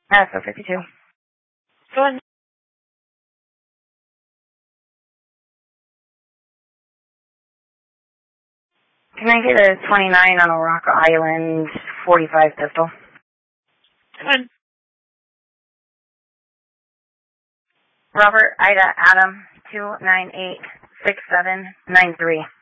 So 52. Go ahead. Can I get a 29 on a Rock Island 45 pistol? Go ahead. Robert, Ida, Adam, 2986793.